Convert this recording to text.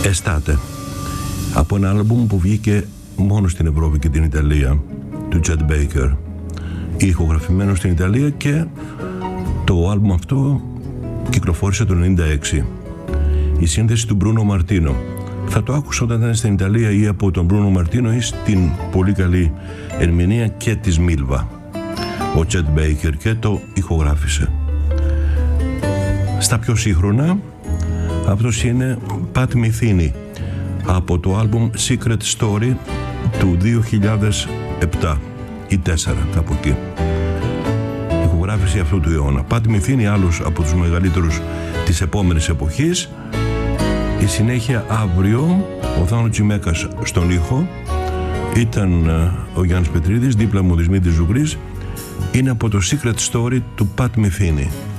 Εστάτε, από ένα άλμπουμ που βγήκε μόνο στην Ευρώπη και την Ιταλία, του Chet Baker, ηχογραφημένο στην Ιταλία, και το άλμπουμ αυτό κυκλοφόρησε το 1996. Η σύνθεση του Μπρούνο Μαρτίνο. Θα το άκουσα όταν ήταν στην Ιταλία ή από τον Μπρούνο Μαρτίνο ή στην πολύ καλή ερμηνεία και της Μίλβα, ο Chet Baker, και το ηχογράφησε. Στα πιο σύγχρονα, αυτός είναι Pat Metheny από το άλμπουμ Secret Story του 2007 ή 4, κάπου εκεί. Ηχογράφηση αυτού του αιώνα. Pat Metheny, άλλος από τους μεγαλύτερους της επόμενης εποχής. Η συνέχεια αύριο, ο Θάνο Τσιμέκας στον ήχο, ήταν ο Γιάννης Πετρίδης, δίπλα μου ο Δυσμήτρης Ζουγρής. Είναι από το Secret Story του Pat Metheny.